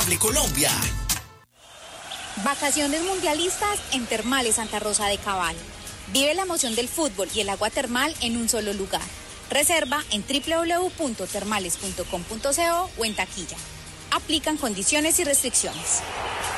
Saludable Colombia. Vacaciones mundialistas en Termales Santa Rosa de Cabal. Vive la emoción del fútbol y el agua termal en un solo lugar. Reserva en www.termales.com.co o en taquilla. Aplican condiciones y restricciones.